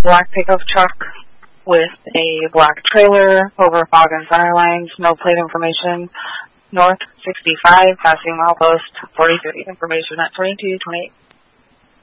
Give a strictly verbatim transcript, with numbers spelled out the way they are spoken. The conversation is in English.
black pickup truck with a black trailer over fog and center lines, no plate information, north sixty-five, passing milepost forty-three, information at twenty-two twenty-eight.